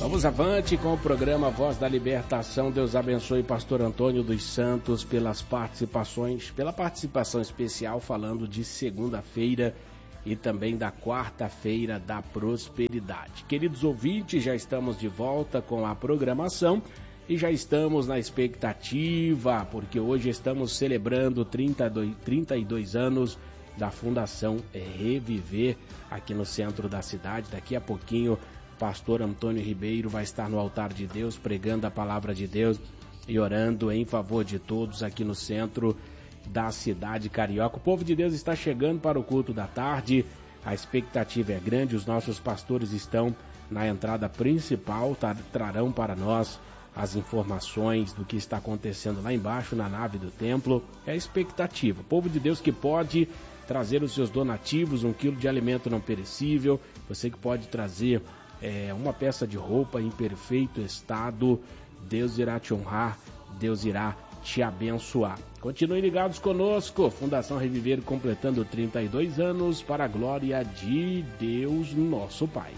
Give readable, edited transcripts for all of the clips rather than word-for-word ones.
Vamos avante com o programa Voz da Libertação. Deus abençoe pastor Antônio dos Santos pela participação especial falando de segunda-feira e também da quarta-feira da prosperidade. Queridos ouvintes, já estamos de volta com a programação e já estamos na expectativa, porque hoje estamos celebrando 32 anos da Fundação Reviver aqui no centro da cidade. Daqui a pouquinho, pastor Antônio Ribeiro vai estar no altar de Deus, pregando a palavra de Deus e orando em favor de todos aqui no centro da cidade carioca. O povo de Deus está chegando para o culto da tarde, a expectativa é grande, os nossos pastores estão na entrada principal, trarão para nós as informações do que está acontecendo lá embaixo na nave do templo. É a expectativa, o povo de Deus que pode trazer os seus donativos, 1 quilo de alimento não perecível, você que pode trazer uma peça de roupa em perfeito estado, Deus irá te honrar, Deus irá te abençoar. Continuem ligados conosco, Fundação Reviver completando 32 anos para a glória de Deus nosso Pai.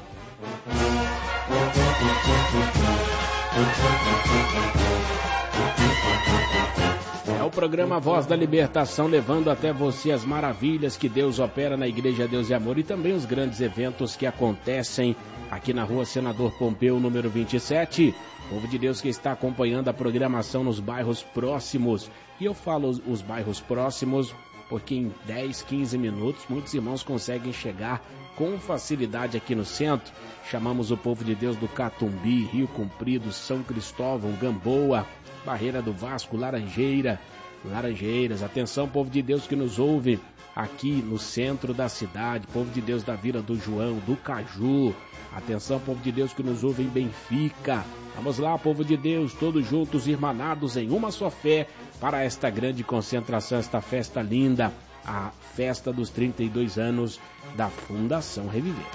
É o programa Voz da Libertação, levando até você as maravilhas que Deus opera na Igreja Deus e Amor e também os grandes eventos que acontecem aqui na Rua Senador Pompeu, número 27. Povo de Deus que está acompanhando a programação nos bairros próximos. E eu falo os bairros próximos porque em 10, 15 minutos muitos irmãos conseguem chegar com facilidade aqui no centro. Chamamos o povo de Deus do Catumbi, Rio Comprido, São Cristóvão, Gamboa, Barreira do Vasco, Laranjeiras. Atenção, povo de Deus que nos ouve aqui no centro da cidade, povo de Deus da Vila do João, do Caju. Atenção, povo de Deus que nos ouve em Benfica. Vamos lá, povo de Deus, todos juntos, irmanados em uma só fé, para esta grande concentração, esta festa linda, a festa dos 32 anos da Fundação Reviver.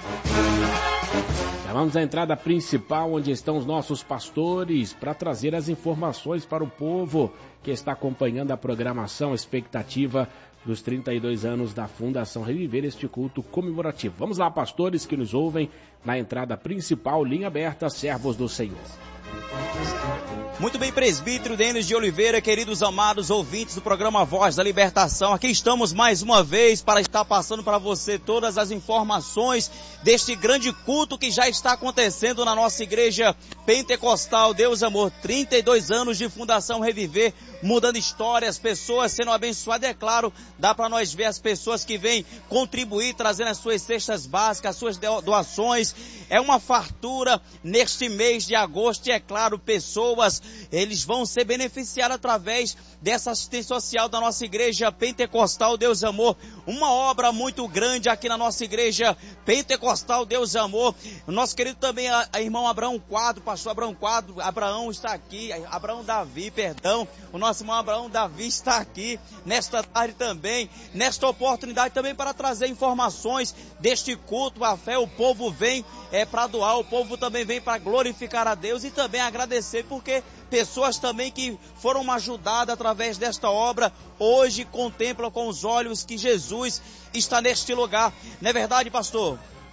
Já vamos à entrada principal, onde estão os nossos pastores, para trazer as informações para o povo que está acompanhando a programação, a expectativa dos 32 anos da Fundação Reviver, este culto comemorativo. Vamos lá, pastores que nos ouvem na entrada principal, linha aberta, servos do Senhor. Muito bem, presbítero Denis de Oliveira, queridos amados ouvintes do programa Voz da Libertação, aqui estamos mais uma vez para estar passando para você todas as informações deste grande culto que já está acontecendo na nossa igreja pentecostal Deus Amor, 32 anos de Fundação Reviver, mudando histórias, pessoas sendo abençoadas. É claro, dá para nós ver as pessoas que vêm contribuir, trazendo as suas cestas básicas, as suas doações. É uma fartura neste mês de agosto e, é claro, pessoas, eles vão ser beneficiados através dessa assistência social da nossa igreja pentecostal Deus Amor. Uma obra muito grande aqui na nossa igreja pentecostal Deus Amor. O nosso querido também, a irmão Abraão Quadro, pastor Abraão Quadro, Abraão está aqui, Abraão Davi, perdão, o nosso irmão Abraão Davi está aqui nesta tarde também, nesta oportunidade também para trazer informações deste culto, a fé. O povo vem para doar, o povo também vem para glorificar a Deus e também agradecer, porque pessoas também que foram ajudadas através desta obra, hoje contemplam com os olhos que Jesus está neste lugar. Não é verdade, pastor?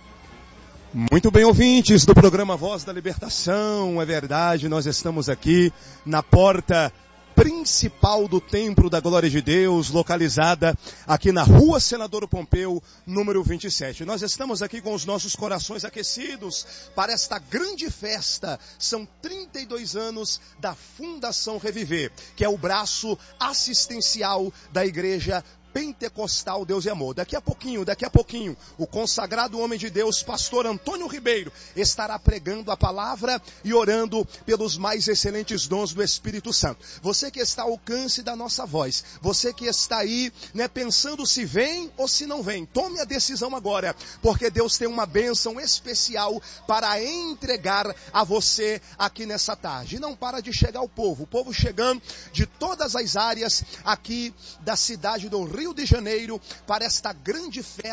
Muito bem, ouvintes do programa Voz da Libertação, é verdade, nós estamos aqui na porta principal do Templo da Glória de Deus, localizada aqui na Rua Senador Pompeu, número 27. Nós estamos aqui com os nossos corações aquecidos para esta grande festa. São 32 anos da Fundação Reviver, que é o braço assistencial da Igreja Pentecostal Deus e Amor. Daqui a pouquinho, o consagrado homem de Deus, pastor Antônio Ribeiro, estará pregando a palavra e orando pelos mais excelentes dons do Espírito Santo. Você que está ao alcance da nossa voz, você que está aí, pensando se vem ou se não vem, tome a decisão agora, porque Deus tem uma bênção especial para entregar a você aqui nessa tarde. E não para de chegar o povo chegando de todas as áreas aqui da cidade do Rio de Janeiro para esta grande festa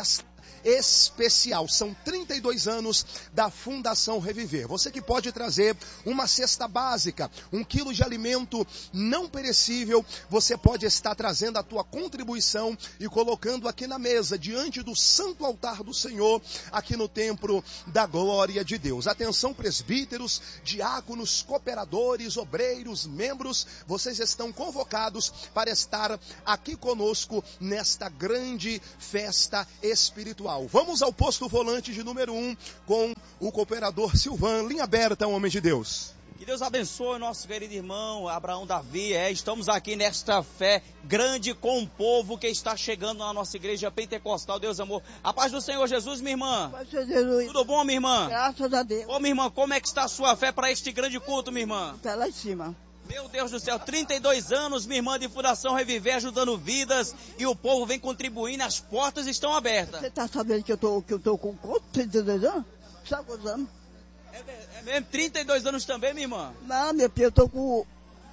especial. São 32 anos da Fundação Reviver. Você que pode trazer uma cesta básica, 1 quilo de alimento não perecível, você pode estar trazendo a tua contribuição e colocando aqui na mesa, diante do santo altar do Senhor, aqui no templo da glória de Deus. Atenção, presbíteros, diáconos, cooperadores, obreiros, membros, vocês estão convocados para estar aqui conosco nesta grande festa espiritual. Vamos ao posto volante de número 1 com o cooperador Silvan. Linha aberta, homem de Deus. Que Deus abençoe o nosso querido irmão Abraão Davi. Estamos aqui nesta fé grande com o povo que está chegando na nossa igreja pentecostal. Deus amor. A paz do Senhor Jesus, minha irmã. Paz do Senhor Jesus. Tudo bom, minha irmã? Graças a Deus. Ô, minha irmã, como é que está a sua fé para este grande culto, minha irmã? Está lá em cima. Meu Deus do céu, 32 anos, minha irmã, de Fundação Reviver, ajudando vidas, e o povo vem contribuindo, as portas estão abertas. Você está sabendo que eu tô com quanto? 32 anos? Sabe quantos anos? É mesmo? 32 anos também, minha irmã? Não, meu filho, eu tô com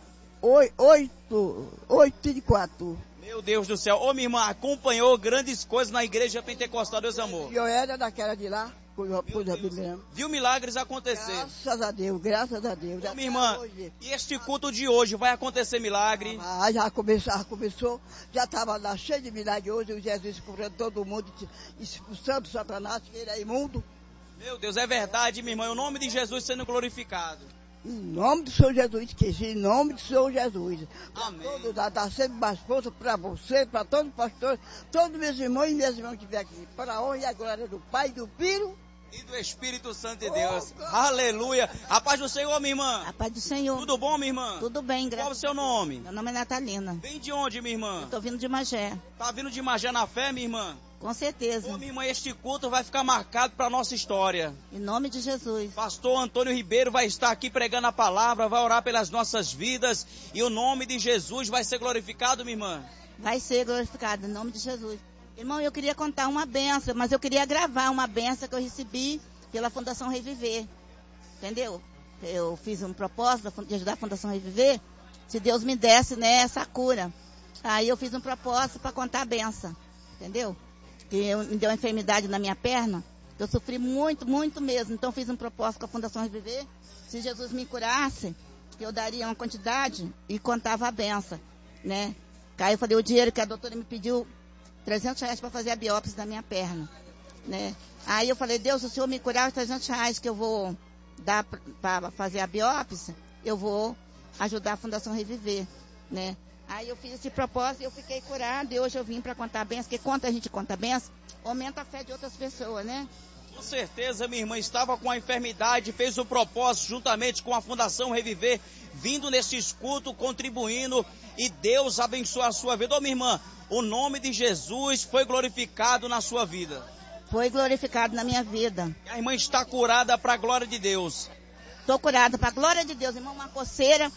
84. Meu Deus do céu. Ô, minha irmã, acompanhou grandes coisas na igreja pentecostal, Deus amor. E eu era daquela de lá, coisa mesmo. Viu milagres acontecer. Graças a Deus, graças a Deus. Ô, minha irmã, e este culto de hoje, vai acontecer milagre? Já começou, já estava lá cheio de milagre hoje, o Jesus curando todo mundo, expulsando o Satanás, que ele é imundo. Meu Deus, é verdade, minha irmã, o nome de Jesus sendo glorificado. Em nome do Senhor Jesus, em nome do Senhor Jesus. Amém. Dá sempre mais força para você, para todos os pastores, todos meus irmãos e minhas irmãs que vêm aqui. Para a honra e a glória do Pai, do Filho e do Espírito Santo de Deus. Aleluia. A paz do Senhor, minha irmã. A paz do Senhor. Tudo bom, minha irmã? Tudo bem, graças a Deus. Qual o seu nome? Meu nome é Natalina. Vem de onde, minha irmã? Eu tô vindo de Magé. Tá vindo de Magé na fé, minha irmã? Com certeza. Ô, minha irmã, este culto vai ficar marcado para a nossa história. Em nome de Jesus. Pastor Antônio Ribeiro vai estar aqui pregando a palavra, vai orar pelas nossas vidas e o nome de Jesus vai ser glorificado, minha irmã? Vai ser glorificado, em nome de Jesus. Irmão, eu queria contar uma benção, mas eu queria gravar uma benção que eu recebi pela Fundação Reviver. Entendeu? Eu fiz um propósito de ajudar a Fundação Reviver, se Deus me desse, né, essa cura. Aí eu fiz um propósito para contar a benção. Entendeu? Que me deu uma enfermidade na minha perna, eu sofri muito, muito mesmo. Então fiz um propósito com a Fundação Reviver, se Jesus me curasse, eu daria uma quantidade e contava a benção, né? Aí eu falei, o dinheiro que a doutora me pediu, R$300 para fazer a biópsia da minha perna, né? Aí eu falei, Deus, se o Senhor me curar os R$300 que eu vou dar para fazer a biópsia, eu vou ajudar a Fundação Reviver, né? Aí eu fiz esse propósito e eu fiquei curada e hoje eu vim para contar a benção, porque quando a gente conta a benção, aumenta a fé de outras pessoas, né? Com certeza, minha irmã estava com a enfermidade, fez o propósito juntamente com a Fundação Reviver, vindo nesses cultos, contribuindo, e Deus abençoou a sua vida. Ô, minha irmã, o nome de Jesus foi glorificado na sua vida. Foi glorificado na minha vida. A irmã está curada para a glória de Deus. Estou curada para a glória de Deus, irmão, uma coceira,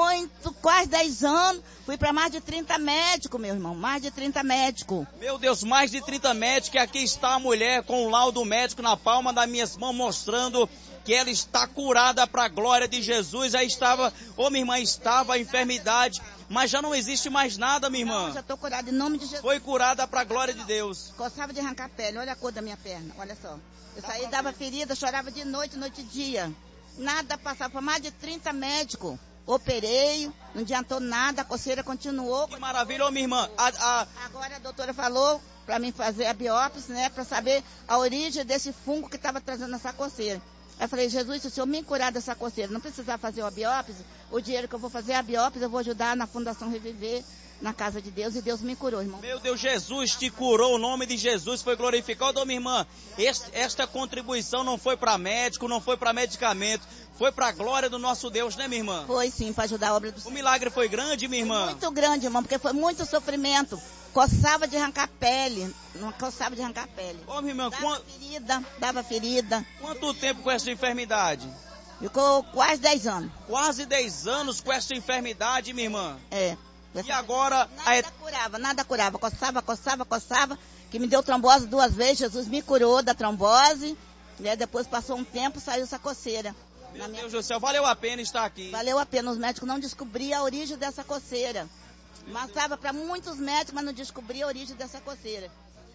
quase 10 anos, fui para mais de 30 médicos, meu irmão, mais de 30 médicos. Meu Deus, mais de 30 médicos, e aqui está a mulher com o laudo médico na palma das minhas mãos, mostrando que ela está curada para a glória de Jesus. Aí estava, minha irmã, estava a enfermidade, mas já não existe mais nada, minha irmã. Não, já estou curada em nome de Jesus. Foi curada para a glória de Deus. Coçava de arrancar a pele, olha a cor da minha perna, olha só. Eu saí, dava ferida, chorava de noite e dia. Nada passava, por mais de 30 médicos. Operei, não adiantou nada, a coceira continuou. Que maravilha, minha irmã. Agora a doutora falou para mim fazer a biópsia, né, para saber a origem desse fungo que estava trazendo essa coceira. Aí eu falei, Jesus, se o Senhor me curar dessa coceira, não precisar fazer a biópsia, o dinheiro que eu vou fazer a biópsia, eu vou ajudar na Fundação Reviver, na casa de Deus, e Deus me curou, irmão. Meu Deus, Jesus te curou, o nome de Jesus foi glorificado. Minha irmã, esta contribuição não foi para médico, não foi para medicamento, foi para a glória do nosso Deus, né, minha irmã? Foi sim, para ajudar a obra do Senhor. O milagre foi grande, minha irmã? Foi muito grande, irmão, porque foi muito sofrimento. Coçava de arrancar pele, não coçava de arrancar pele. Ô, minha irmã, dava ferida. Quanto tempo com essa enfermidade? Ficou quase 10 anos. Quase 10 anos com essa enfermidade, minha irmã? É. E agora... Nada curava. Coçava, que me deu trombose 2 vezes. Jesus me curou da trombose. Né? Depois passou um tempo, saiu essa coceira. Meu Deus do céu, valeu a pena estar aqui. Valeu a pena. Os médicos não descobriam a origem dessa coceira. Mostrava para muitos médicos, mas não descobriam a origem dessa coceira.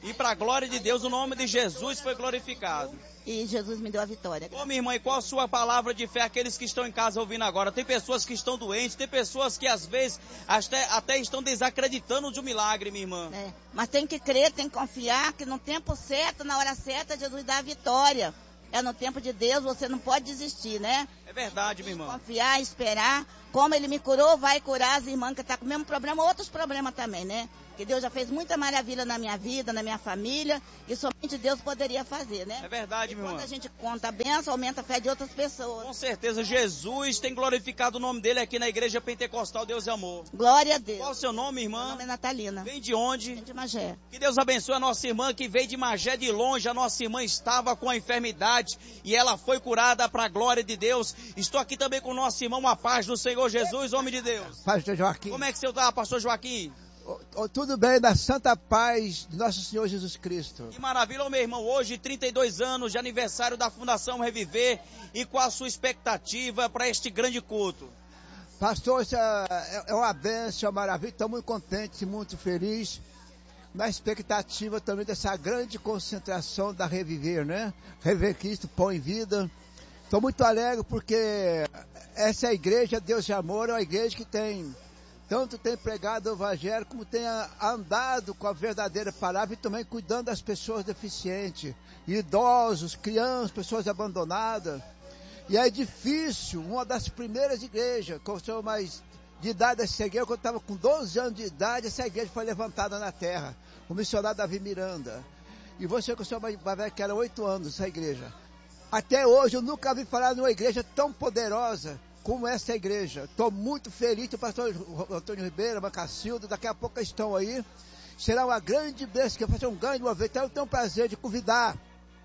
E para a glória de Deus, o nome de Jesus foi glorificado. E Jesus me deu a vitória. Ô, minha irmã, e qual a sua palavra de fé, aqueles que estão em casa ouvindo agora? Tem pessoas que estão doentes, tem pessoas que às vezes até estão desacreditando de um milagre, minha irmã. Mas tem que crer, tem que confiar que no tempo certo, na hora certa, Jesus dá a vitória. É no tempo de Deus, você não pode desistir, né? É verdade, minha irmã. Confiar, esperar. Como Ele me curou, vai curar as irmãs que estão com o mesmo problema, outros problemas também, né? Que Deus já fez muita maravilha na minha vida, na minha família, e somente Deus poderia fazer, né? É verdade, minha irmã. Quando a gente conta a bênção, aumenta a fé de outras pessoas. Com certeza, Jesus tem glorificado o nome dele aqui na Igreja Pentecostal Deus e Amor. Glória a Deus. Qual o seu nome, irmã? Meu nome é Natalina. Vem de onde? Vem de Magé. Que Deus abençoe a nossa irmã que veio de Magé de longe. A nossa irmã estava com a enfermidade e ela foi curada para a glória de Deus. Estou aqui também com o nosso irmão, a paz do Senhor Jesus, homem de Deus. Pastor Joaquim. Como é que você está, pastor Joaquim? Tudo bem, na santa paz de nosso Senhor Jesus Cristo. Que maravilha, ô meu irmão, hoje 32 anos de aniversário da Fundação Reviver, e qual a sua expectativa para este grande culto? Pastor, isso é uma bênção, é uma maravilha, estou muito contente, muito feliz, na expectativa também dessa grande concentração da Reviver, né? Reviver Cristo, Pão em Vida. Estou muito alegre porque essa igreja, Deus de Amor, é uma igreja que tanto tem pregado o evangelho, como tem andado com a verdadeira palavra e também cuidando das pessoas deficientes, idosos, crianças, pessoas abandonadas. E é difícil, uma das primeiras igrejas, que eu sou mais de idade dessa igreja, quando eu estava com 12 anos de idade, essa igreja foi levantada na terra, o missionário Davi Miranda. E você que eu sou mais velho, que era 8 anos, essa igreja. Até hoje eu nunca vi falar de uma igreja tão poderosa como essa igreja. Estou muito feliz, o pastor Antônio Ribeiro, Macacildo, daqui a pouco estão aí. Será uma grande bênção, que eu faço um grande uma vez. Então eu tenho o prazer de convidar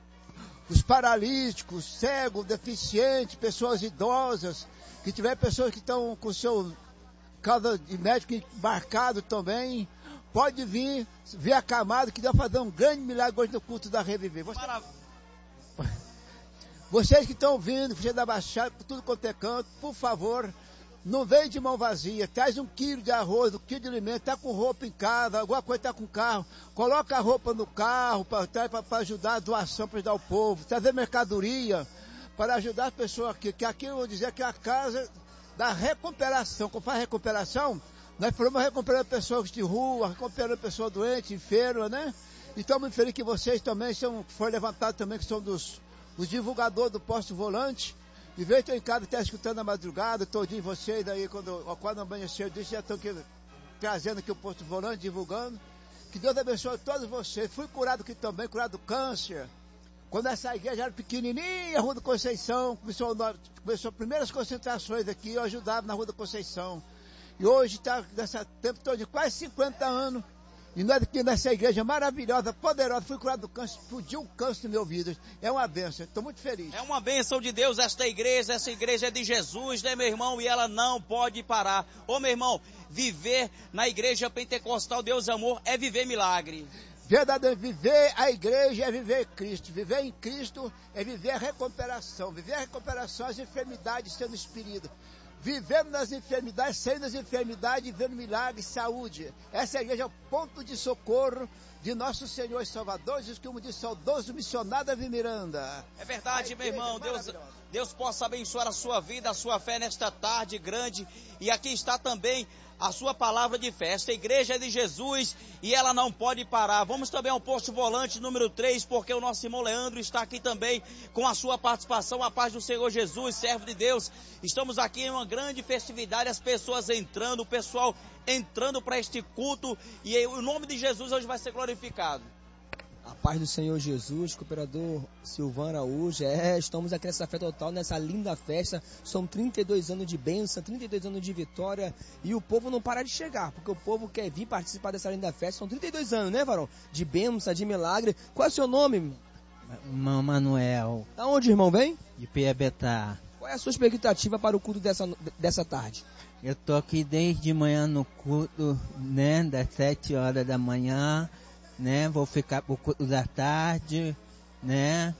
os paralíticos, cegos, deficientes, pessoas idosas, que tiver pessoas que estão com seu caso de médico embarcado também. Pode vir acamado, que dá para fazer um grande milagre hoje no culto da Reviver. Vocês que estão vindo, você da Baixada, por tudo quanto é canto, por favor, não vem de mão vazia, traz 1 quilo de arroz, 1 quilo de alimento, está com roupa em casa, alguma coisa está com carro, coloca a roupa no carro para ajudar a doação, para ajudar o povo, trazer mercadoria para ajudar as pessoas aqui, que aqui eu vou dizer que é a casa da recuperação. Quando faz recuperação, nós falamos recuperando pessoas de rua, recuperando pessoas doentes, enfermas, né? E estamos muito felizes que vocês também foram levantados também, que são os divulgadores do Posto Volante. E veio, estou em casa, está escutando a madrugada, todinho vocês aí, quando amanhecer, eu disse, já estão aqui, trazendo aqui o Posto Volante, divulgando. Que Deus abençoe todos vocês. Fui curado aqui também, curado do câncer. Quando essa igreja era pequenininha, Rua da Conceição, começou as primeiras concentrações aqui, eu ajudava na Rua da Conceição. E hoje está nesse tempo todo, de quase 50 anos. E nós aqui nessa igreja maravilhosa, poderosa, fui curado do câncer, explodiu o câncer no meu ouvido. É uma bênção, estou muito feliz. É uma bênção de Deus essa igreja é de Jesus, né, meu irmão? E ela não pode parar. Ô, meu irmão, viver na Igreja Pentecostal Deus e Amor é viver milagre. Verdade, viver a igreja é viver Cristo. Viver em Cristo é viver a recuperação. Viver a recuperação, as enfermidades sendo expelidas. Vivendo nas enfermidades, saindo das enfermidades, vivendo milagre e saúde. Essa igreja é o ponto de socorro de nosso Senhor e Salvador Jesus, como disse o saudoso missionário Davi Miranda. É verdade, meu irmão. Deus possa abençoar a sua vida, a sua fé nesta tarde grande. E aqui está também a sua palavra de fé. Esta igreja é de Jesus e ela não pode parar. Vamos também ao posto volante número 3, porque o nosso irmão Leandro está aqui também com a sua participação. A paz do Senhor Jesus, servo de Deus. Estamos aqui em uma grande festividade, as pessoas entrando, o pessoal entrando para este culto, e o nome de Jesus hoje vai ser glorificado. A paz do Senhor Jesus, cooperador Silvano Araújo, estamos aqui nessa festa total, nessa linda festa, são 32 anos de bênção, 32 anos de vitória, e o povo não para de chegar, porque o povo quer vir participar dessa linda festa, são 32 anos, né, varão? De bênção, de milagre. Qual é o seu nome? Irmão Manuel. Da onde, irmão, vem? De Piabetá. Qual é a sua expectativa para o culto dessa tarde? Eu tô aqui desde manhã no culto, né, das 7 horas da manhã, né, vou ficar pro culto da tarde, né,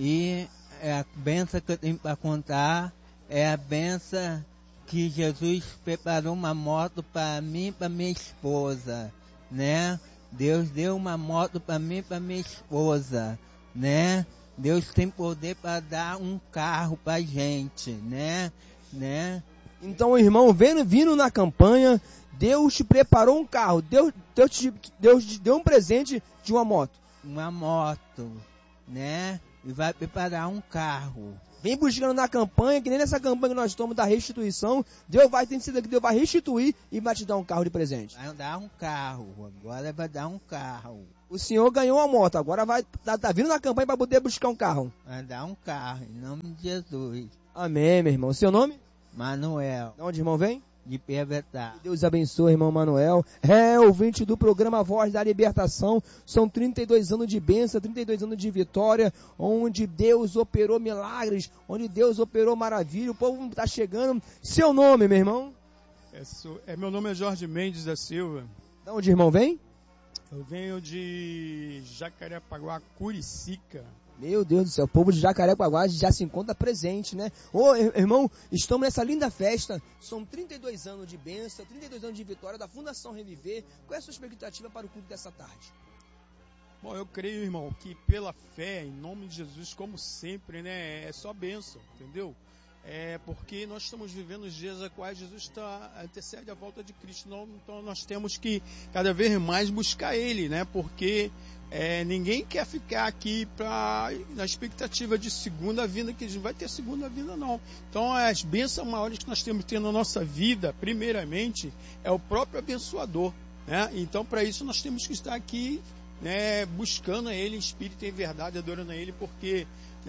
e a benção que eu tenho para contar é a benção que Jesus preparou uma moto para mim e para minha esposa, né, Deus deu uma moto para mim e para minha esposa, né? Deus tem poder para dar um carro para gente, né? Então, irmão, vindo na campanha, Deus te preparou um carro, Deus te deu um presente de uma moto. Uma moto, né? E vai preparar um carro. Vem buscando na campanha, que nem nessa campanha que nós estamos da restituição, Deus vai restituir e vai te dar um carro de presente. Vai dar um carro, agora vai dar um carro. O senhor ganhou uma moto, agora tá vindo na campanha para poder buscar um carro. Vai dar um carro, em nome de Jesus. Amém, meu irmão. O seu nome? Manuel. De onde, irmão, vem? De Piavetá. Deus abençoe, irmão Manuel. Ouvinte do programa Voz da Libertação. São 32 anos de bênção, 32 anos de vitória, onde Deus operou milagres, onde Deus operou maravilha. O povo está chegando. Seu nome, meu irmão? Meu nome é Jorge Mendes da Silva. De onde, irmão, vem? Eu venho de Jacarepaguá, Curicica. Meu Deus do céu, o povo de Jacarepaguá já se encontra presente, né? Ô, irmão, estamos nessa linda festa. São 32 anos de bênção, 32 anos de vitória da Fundação Reviver. Qual é a sua expectativa para o culto dessa tarde? Bom, eu creio, irmão, que pela fé, em nome de Jesus, como sempre, né? É só bênção, entendeu? Porque nós estamos vivendo os dias a quais Jesus antecede a volta de Cristo. Então nós temos que cada vez mais buscar Ele, né? Porque ninguém quer ficar aqui na expectativa de segunda vinda, que não vai ter segunda vinda, não. Então as bênçãos maiores que nós temos que ter na nossa vida, primeiramente, é o próprio abençoador, né? Então para isso nós temos que estar aqui, né, buscando a Ele em espírito e em verdade, adorando a Ele, porque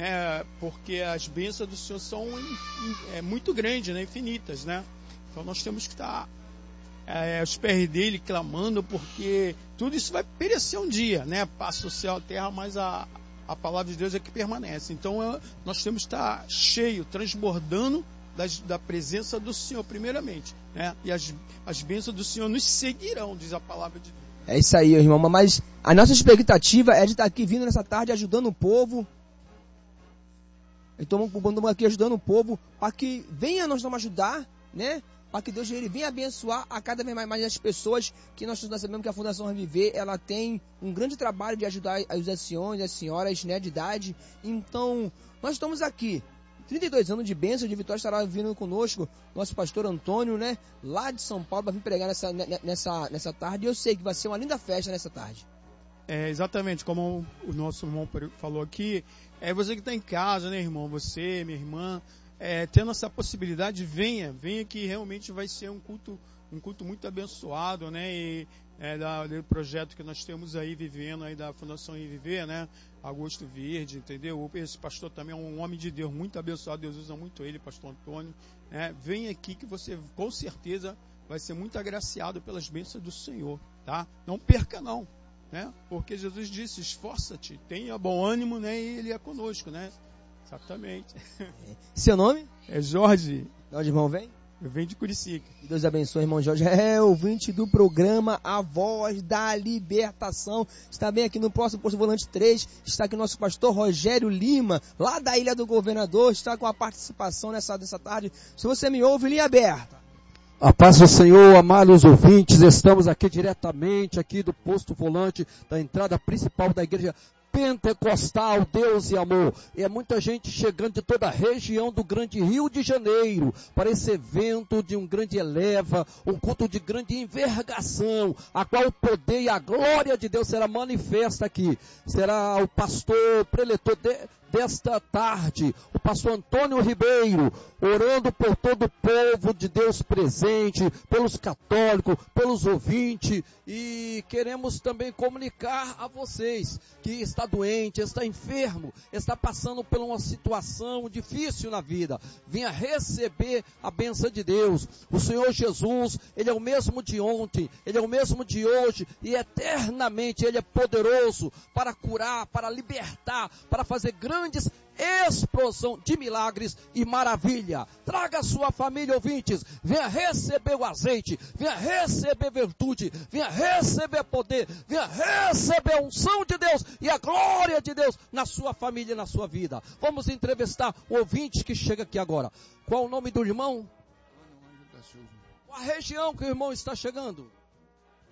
as bênçãos do Senhor são muito grandes, né, infinitas, né? Então nós temos que estar aos pés dele, clamando, porque tudo isso vai perecer um dia, né? Passa o céu, a terra, mas a palavra de Deus é que permanece. Então nós temos que estar cheio, transbordando da presença do Senhor, primeiramente, né? E as bênçãos do Senhor nos seguirão, diz a palavra de Deus. É isso aí, irmão, mas a nossa expectativa é de estar aqui vindo nessa tarde ajudando o povo. Então estamos aqui ajudando o povo para que venha nós vamos ajudar, né? Para que Deus ele venha abençoar a cada vez mais as pessoas, que nós sabemos que a Fundação Reviver, ela tem um grande trabalho de ajudar os anciões, as senhoras, né, de idade. Então, nós estamos aqui, 32 anos de bênção, de vitória, estará vindo conosco nosso pastor Antônio, né, lá de São Paulo, para vir pregar nessa tarde. E eu sei que vai ser uma linda festa nessa tarde. Exatamente, como o nosso irmão falou aqui, você que está em casa, né, irmão, você, minha irmã, tendo essa possibilidade, venha que realmente vai ser um culto muito abençoado, né, e do projeto que nós temos aí vivendo aí da Fundação Reviver, né, Augusto Verde, entendeu? Esse pastor também é um homem de Deus muito abençoado, Deus usa muito ele, pastor Antônio, venha aqui que você com certeza vai ser muito agraciado pelas bênçãos do Senhor, tá? Não perca não, né? Porque Jesus disse, esforça-te, tenha bom ânimo, né? E Ele é conosco, né? Exatamente. Seu nome? É Jorge. De onde, irmão, vem? Eu venho de Curicica. Deus abençoe, irmão Jorge. Ouvinte do programa A Voz da Libertação. Está bem aqui no próximo Posto Volante 3. Está aqui nosso pastor Rogério Lima, lá da Ilha do Governador. Está com a participação nessa tarde. Se você me ouve, linha aberta. A paz do Senhor, amados ouvintes, estamos aqui diretamente aqui do Posto Volante, da entrada principal da igreja Pentecostal, Deus e Amor. E é muita gente chegando de toda a região do Grande Rio de Janeiro para esse evento de um grande eleva, um culto de grande envergação, a qual o poder e a glória de Deus será manifesta aqui. Será o pastor preletor desta tarde, o pastor Antônio Ribeiro, orando por todo o povo de Deus presente, pelos católicos, pelos ouvintes, e queremos também comunicar a vocês que está doente, está enfermo, está passando por uma situação difícil na vida. Venha receber a bênção de Deus. O Senhor Jesus, Ele é o mesmo de ontem, Ele é o mesmo de hoje, e eternamente Ele é poderoso para curar, para libertar, para fazer grandes explosão de milagres e maravilha. Traga a sua família, ouvintes, venha receber o azeite, venha receber virtude, venha receber poder, venha receber a unção de Deus e a glória de Deus na sua família e na sua vida. Vamos entrevistar o ouvinte que chega aqui agora. Qual o nome do irmão? Qual a região que o irmão está chegando?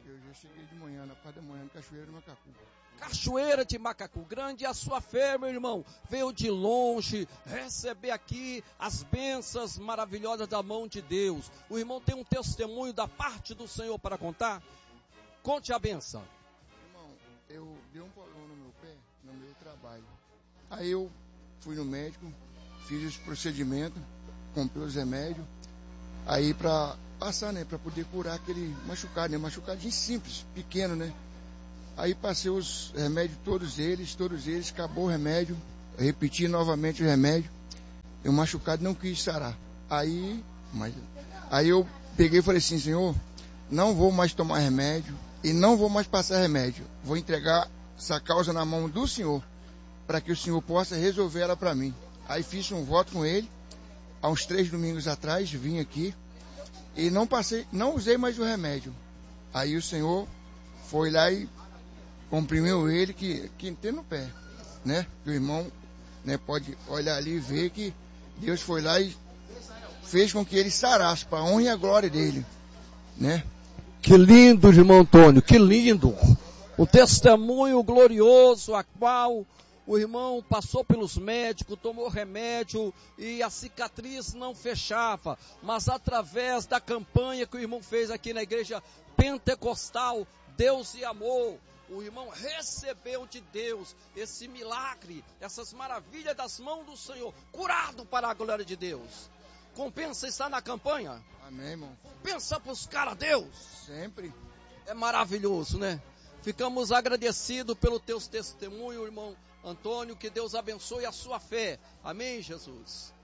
Eu já cheguei de manhã, na parte da manhã, no Cachoeira do Macacu. Cachoeira de Macacu, grande é a sua fé, meu irmão. Veio de longe receber aqui as bênçãos maravilhosas da mão de Deus. O irmão tem um testemunho da parte do Senhor para contar? Conte a bênção. Irmão, eu dei um problema no meu pé, no meu trabalho. Aí eu fui no médico, fiz os procedimentos, comprei os remédios. Aí para passar, né, para poder curar aquele machucado, né, machucadinho simples, pequeno, né. Aí passei os remédios, todos eles, acabou o remédio, repeti novamente o remédio, e o machucado não quis sarar. Aí eu peguei e falei assim, Senhor, não vou mais tomar remédio e não vou mais passar remédio. Vou entregar essa causa na mão do Senhor, para que o Senhor possa resolver ela para mim. Aí fiz um voto com ele, há uns 3 domingos atrás, vim aqui, e não usei mais o remédio. Aí o Senhor foi lá e comprimiu ele, que tem no pé, né? O irmão, né, pode olhar ali e ver que Deus foi lá e fez com que ele sarasse, para a honra e a glória dele, né? Que lindo, irmão Antônio, que lindo. Um testemunho glorioso, a qual o irmão passou pelos médicos, tomou remédio e a cicatriz não fechava. Mas através da campanha que o irmão fez aqui na igreja pentecostal, Deus e Amor, o irmão recebeu de Deus esse milagre, essas maravilhas das mãos do Senhor, curado para a glória de Deus. Compensa estar na campanha? Amém, irmão. Compensa buscar a Deus? Sempre. É maravilhoso, né? Ficamos agradecidos pelo teu testemunho, irmão Antônio, que Deus abençoe a sua fé. Amém, Jesus?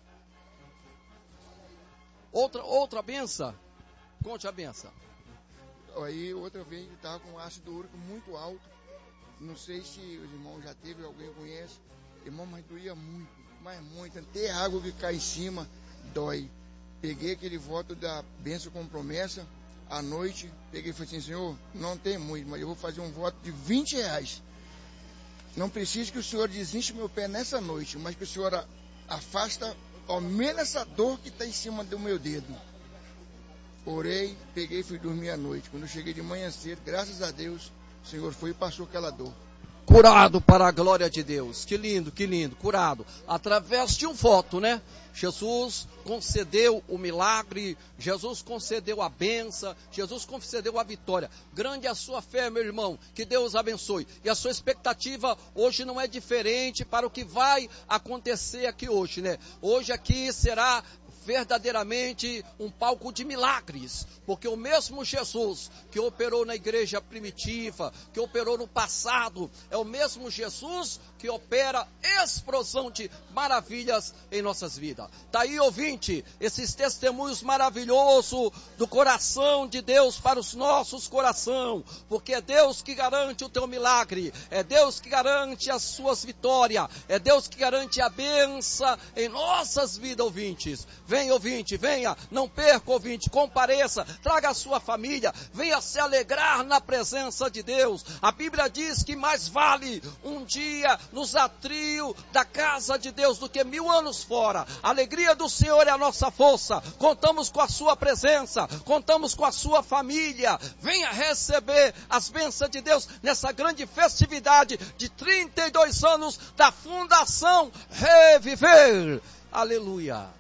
Outra benção? Conte a benção. Aí outra vez ele estava com ácido úrico muito alto. Não sei se os irmãos já teve, alguém conhece. Irmão, mas doía muito, mas muito. Até a água que cai em cima dói. Peguei aquele voto da bênção com promessa. À noite, peguei e falei assim, Senhor, não tem muito, mas eu vou fazer um voto de R$20. Não preciso que o Senhor desinche meu pé nessa noite, mas que o Senhor afasta ao menos essa dor que está em cima do meu dedo. Orei, peguei e fui dormir à noite. Quando eu cheguei de manhã cedo, graças a Deus, o Senhor foi e passou aquela dor. Curado para a glória de Deus. Que lindo, curado. Através de um voto, né? Jesus concedeu o milagre, Jesus concedeu a bênção, Jesus concedeu a vitória. Grande é a sua fé, meu irmão, que Deus abençoe. E a sua expectativa hoje não é diferente para o que vai acontecer aqui hoje, né? Hoje aqui será verdadeiramente um palco de milagres, porque o mesmo Jesus que operou na igreja primitiva, que operou no passado, é o mesmo Jesus que opera explosão de maravilhas em nossas vidas. Tá aí, ouvinte, esses testemunhos maravilhosos do coração de Deus para os nossos corações, porque é Deus que garante o teu milagre, é Deus que garante as suas vitórias, é Deus que garante a bênção em nossas vidas, ouvintes. Venha, ouvinte, venha, não perca, ouvinte, compareça, traga a sua família, venha se alegrar na presença de Deus. A Bíblia diz que mais vale um dia nos atrios da casa de Deus do que 1000 anos fora. A alegria do Senhor é a nossa força. Contamos com a sua presença, contamos com a sua família. Venha receber as bênçãos de Deus nessa grande festividade de 32 anos da Fundação Reviver. Aleluia.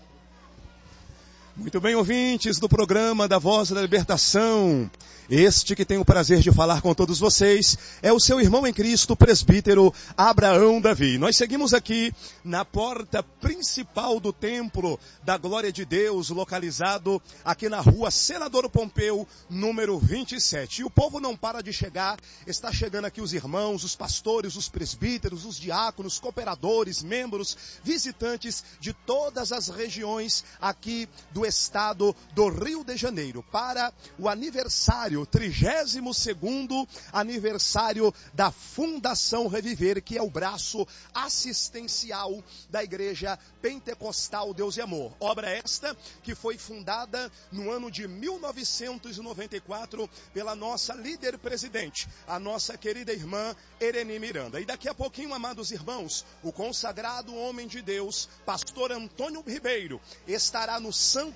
Muito bem, ouvintes do programa da Voz da Libertação. Este que tem o prazer de falar com todos vocês é o seu irmão em Cristo, presbítero Abraão Davi. Nós seguimos aqui na porta principal do Templo da Glória de Deus, localizado aqui na rua Senador Pompeu, número 27. E o povo não para de chegar, está chegando aqui os irmãos, os pastores, os presbíteros, os diáconos, cooperadores, membros, visitantes de todas as regiões aqui do estado do Rio de Janeiro, para o aniversário, 32º aniversário da Fundação Reviver, que é o braço assistencial da Igreja Pentecostal Deus e Amor. Obra esta que foi fundada no ano de 1994 pela nossa líder presidente, a nossa querida irmã Ereni Miranda. E daqui a pouquinho, amados irmãos, o consagrado homem de Deus, pastor Antônio Ribeiro, estará no Santo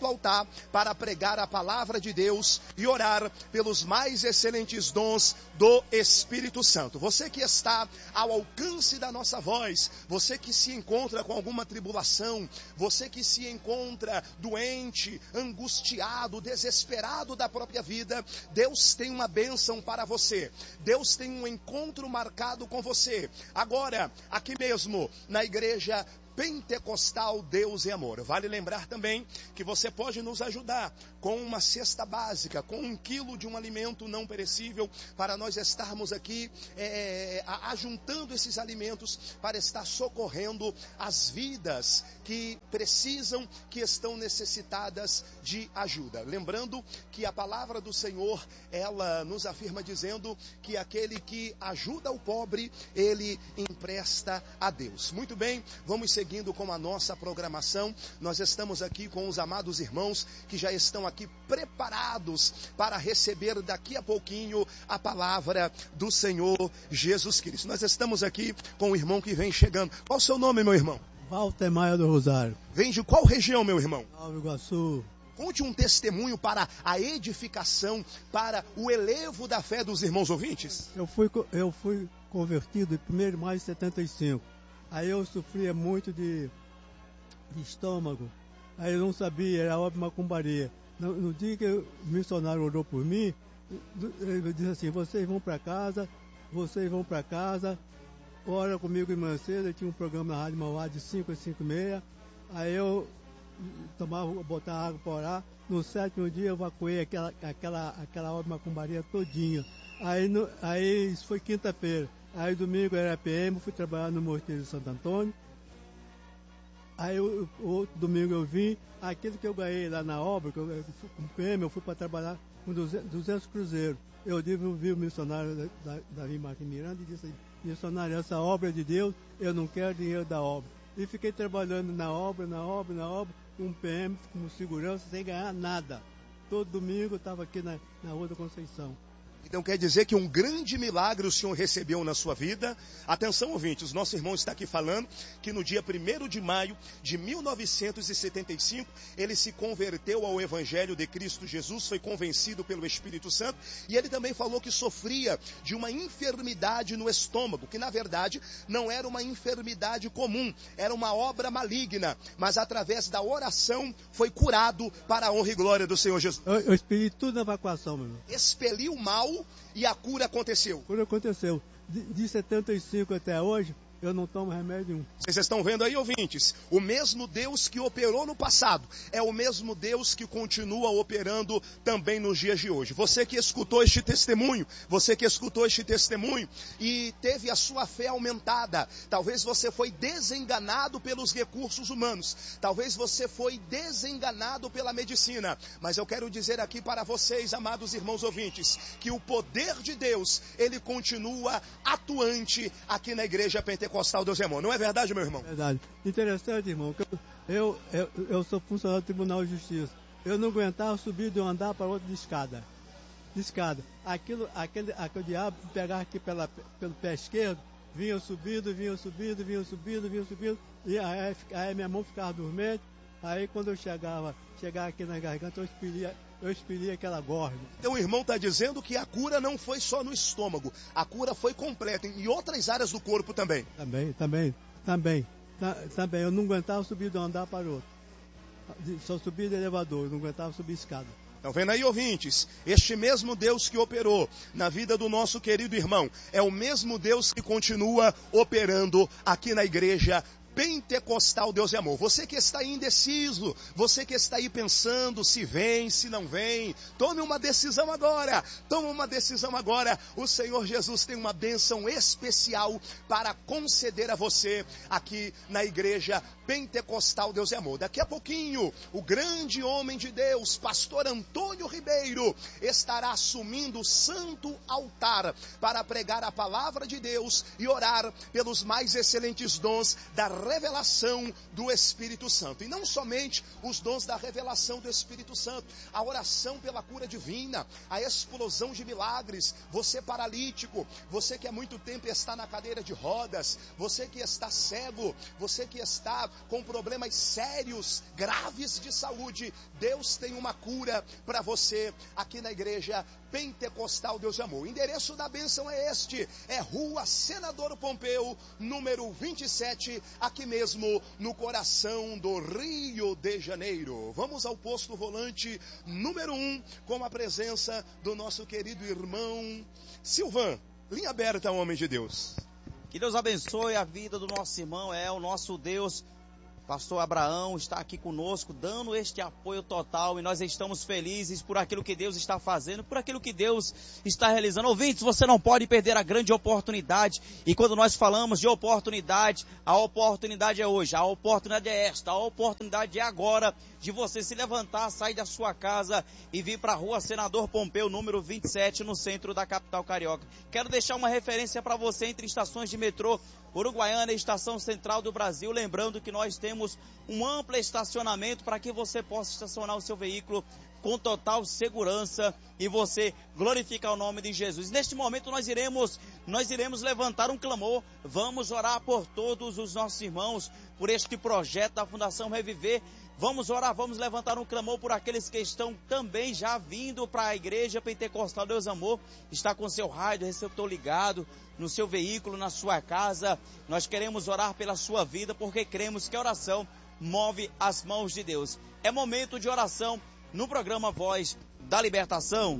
santo altar para pregar a palavra de Deus e orar pelos mais excelentes dons do Espírito Santo. Você que está ao alcance da nossa voz, você que se encontra com alguma tribulação, você que se encontra doente, angustiado, desesperado da própria vida, Deus tem uma bênção para você. Deus tem um encontro marcado com você. Agora, aqui mesmo, na igreja Pentecostal Deus e Amor. Vale lembrar também que você pode nos ajudar com uma cesta básica, com 1 quilo de um alimento não perecível, para nós estarmos aqui ajuntando esses alimentos para estar socorrendo as vidas que precisam, que estão necessitadas de ajuda. Lembrando que a palavra do Senhor, ela nos afirma dizendo que aquele que ajuda o pobre, ele empresta a Deus. Muito bem, vamos seguindo com a nossa programação. Nós estamos aqui com os amados irmãos que já estão aqui preparados para receber daqui a pouquinho a palavra do Senhor Jesus Cristo. Nós estamos aqui com o irmão que vem chegando. Qual o seu nome, meu irmão? Walter Maia do Rosário. Vem de qual região, meu irmão? Nova Iguaçu. Conte um testemunho para a edificação, para o elevo da fé dos irmãos ouvintes. Eu fui convertido em 1 de maio de 75. Aí eu sofria muito de estômago. Aí eu não sabia, era obra de macumbaria. No dia que o missionário orou por mim, ele disse assim: vocês vão para casa, ora comigo em Manceda. Tinha um programa na Rádio Mauá de 5 às 5h30. Aí eu botava água para orar. No 7º dia eu evacuei aquela obra de macumbaria todinha. Aí isso foi quinta-feira. Aí domingo era PM, fui trabalhar no Mosteiro de Santo Antônio. Aí o outro domingo eu vim, aquilo que eu ganhei lá na obra, com PM, eu fui para trabalhar com 200 cruzeiros. Eu vi o missionário Davi Martins Miranda e disse assim: missionário, essa obra é de Deus, eu não quero dinheiro da obra. E fiquei trabalhando na obra, com PM, como segurança, sem ganhar nada. Todo domingo eu estava aqui na Rua da Conceição. Então quer dizer que um grande milagre o Senhor recebeu na sua vida. Atenção, ouvintes, nosso irmão está aqui falando que no dia 1º de maio de 1975, ele se converteu ao Evangelho de Cristo Jesus, foi convencido pelo Espírito Santo, e ele também falou que sofria de uma enfermidade no estômago, que na verdade não era uma enfermidade comum, era uma obra maligna, mas através da oração foi curado para a honra e glória do Senhor Jesus. Eu expeli tudo na evacuação, meu irmão. Expeliu o mal e a cura aconteceu. A cura aconteceu. De 75 até hoje, eu não tomo remédio nenhum. Vocês estão vendo aí, ouvintes? O mesmo Deus que operou no passado é o mesmo Deus que continua operando também nos dias de hoje. Você que escutou este testemunho e teve a sua fé aumentada, talvez você foi desenganado pelos recursos humanos, talvez você foi desenganado pela medicina, mas eu quero dizer aqui para vocês, amados irmãos ouvintes, que o poder de Deus, ele continua atuante aqui na Igreja Pentecostal Deus e Amor. Não é verdade, meu irmão? Verdade. Interessante, irmão. Eu sou funcionário do Tribunal de Justiça. Eu não aguentava subir de um andar para outro de escada. Aquele diabo pegava aqui pelo pé esquerdo, vinha subindo, e aí minha mão ficava dormente. Aí quando eu chegava aqui na garganta, eu expelia aquela gorda. Então o irmão está dizendo que a cura não foi só no estômago, a cura foi completa em outras áreas do corpo também. Também. Eu não aguentava subir de um andar para o outro. Só subia de elevador, não aguentava subir escada. Estão vendo aí, ouvintes? Este mesmo Deus que operou na vida do nosso querido irmão é o mesmo Deus que continua operando aqui na igreja Pentecostal Deus e Amor. Você que está aí indeciso, você que está aí pensando se vem, se não vem, tome uma decisão agora. O Senhor Jesus tem uma bênção especial para conceder a você aqui na igreja Pentecostal Deus e Amor. Daqui a pouquinho, o grande homem de Deus, pastor Antônio Ribeiro, estará assumindo o santo altar para pregar a palavra de Deus e orar pelos mais excelentes dons da revelação do Espírito Santo. E não somente os dons da revelação do Espírito Santo, a oração pela cura divina, a explosão de milagres. Você paralítico, você que há muito tempo está na cadeira de rodas, você que está cego, você que está com problemas sérios, graves de saúde, Deus tem uma cura para você aqui na Igreja Pentecostal Deus de Amor. O endereço da bênção é este, é Rua Senador Pompeu, número 27, aqui mesmo no coração do Rio de Janeiro. Vamos ao posto volante número 1, com a presença do nosso querido irmão Silvan. Linha aberta, homem de Deus. Que Deus abençoe a vida do nosso irmão, o nosso Deus. Pastor Abraão está aqui conosco, dando este apoio total, e nós estamos felizes por aquilo que Deus está fazendo, por aquilo que Deus está realizando. Ouvintes, você não pode perder a grande oportunidade, e quando nós falamos de oportunidade, a oportunidade é hoje, a oportunidade é esta, a oportunidade é agora, de você se levantar, sair da sua casa e vir para a Rua Senador Pompeu, número 27, no centro da capital carioca. Quero deixar uma referência para você entre estações de metrô Uruguaiana e Estação Central do Brasil, lembrando que nós temos um amplo estacionamento para que você possa estacionar o seu veículo com total segurança e você glorificar o nome de Jesus. Neste momento nós iremos levantar um clamor, vamos orar por todos os nossos irmãos, por este projeto da Fundação Reviver. Vamos orar, vamos levantar um clamor por aqueles que estão também já vindo para a Igreja Pentecostal Deus Amor, está com seu rádio, receptor ligado, no seu veículo, na sua casa. Nós queremos orar pela sua vida, porque cremos que a oração move as mãos de Deus. É momento de oração no programa Voz da Libertação.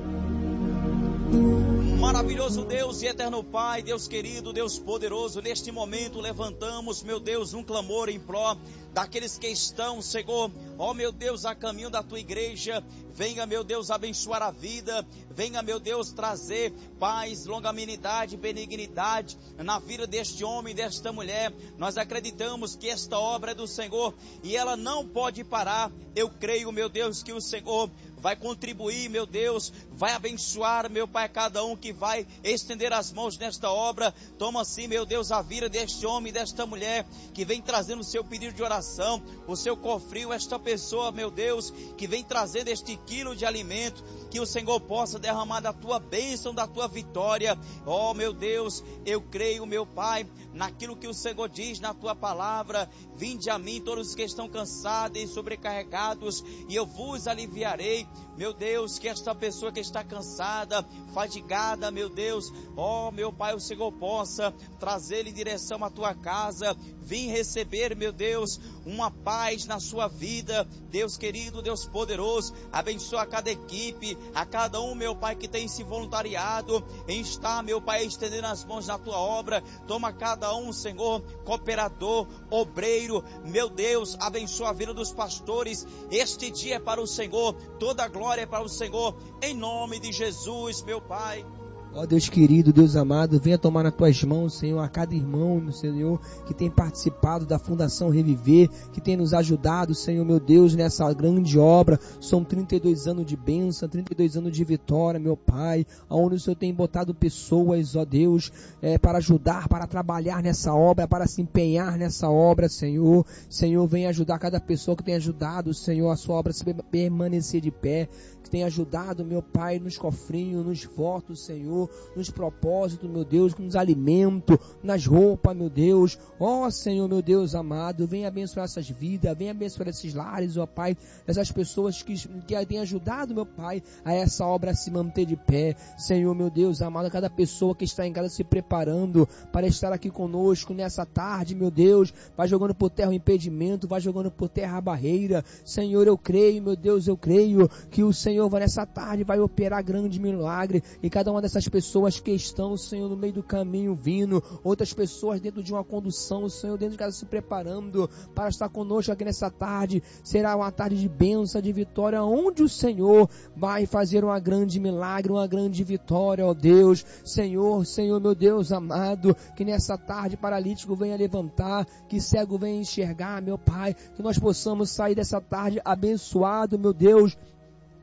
Maravilhoso Deus e eterno Pai, Deus querido, Deus poderoso, neste momento levantamos, meu Deus, um clamor em pró daqueles que estão, Senhor, ó meu Deus, a caminho da tua igreja. Venha, meu Deus, abençoar a vida, venha, meu Deus, trazer paz, longanimidade, benignidade na vida deste homem, desta mulher. Nós acreditamos que esta obra é do Senhor e ela não pode parar. Eu creio, meu Deus, que o Senhor vai contribuir, meu Deus, vai abençoar, meu Pai, cada um que vai estender as mãos nesta obra. Toma assim, meu Deus, a vida deste homem, desta mulher, que vem trazendo o seu pedido de oração, o seu cofrinho, esta pessoa, meu Deus, que vem trazendo este quilo de alimento, que o Senhor possa derramar da tua bênção, da tua vitória. Oh, meu Deus, eu creio, meu Pai, naquilo que o Senhor diz na tua palavra. Vinde a mim todos os que estão cansados e sobrecarregados, e eu vos aliviarei. Meu Deus, que esta pessoa que está cansada, fadigada, meu Deus, ó meu Pai, o Senhor possa trazer-lhe em direção à tua casa, vim receber, meu Deus, uma paz na sua vida. Deus querido, Deus poderoso, abençoa cada equipe, a cada um, meu Pai, que tem se voluntariado em estar, meu Pai, estendendo as mãos na tua obra. Toma cada um, Senhor, cooperador, obreiro, meu Deus, abençoa a vida dos pastores. Este dia é para o Senhor, toda a glória é para o Senhor, em nome de Jesus, meu Pai. Ó Deus querido, Deus amado, venha tomar nas tuas mãos, Senhor, a cada irmão, meu Senhor, que tem participado da Fundação Reviver, que tem nos ajudado, Senhor, meu Deus, nessa grande obra. São 32 anos de bênção, 32 anos de vitória, meu Pai, onde o Senhor tem botado pessoas, ó Deus, para ajudar, para trabalhar nessa obra, para se empenhar nessa obra, Senhor. Senhor, venha ajudar cada pessoa que tem ajudado, Senhor, a sua obra se permanecer de pé, que tem ajudado, meu Pai, nos cofrinhos, nos votos, Senhor, nos propósitos, meu Deus, nos alimentos, nas roupas, meu Deus. Ó Senhor, meu Deus amado, venha abençoar essas vidas, venha abençoar esses lares, ó Pai, essas pessoas que têm ajudado, meu Pai, a essa obra se manter de pé. Senhor, meu Deus amado, cada pessoa que está em casa se preparando para estar aqui conosco nessa tarde, meu Deus, vai jogando por terra o impedimento, vai jogando por terra a barreira. Senhor, eu creio, meu Deus, eu creio que o Senhor vai nessa tarde, vai operar grande milagre, e cada uma dessas pessoas que estão, Senhor, no meio do caminho vindo, outras pessoas dentro de uma condução, Senhor, dentro de casa se preparando para estar conosco aqui nessa tarde. Será uma tarde de bênção, de vitória, onde o Senhor vai fazer uma grande milagre, uma grande vitória, ó Deus. Senhor, Senhor, meu Deus amado, que nessa tarde paralítico venha levantar, que cego venha enxergar, meu Pai, que nós possamos sair dessa tarde abençoado, meu Deus,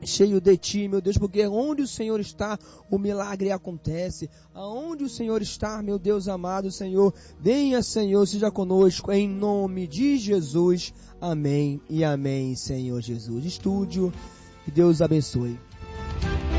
cheio de Ti, meu Deus, porque onde o Senhor está, o milagre acontece. Aonde o Senhor está, meu Deus amado, Senhor, venha, Senhor, seja conosco, em nome de Jesus. Amém e amém, Senhor Jesus. Estúdio, que Deus abençoe.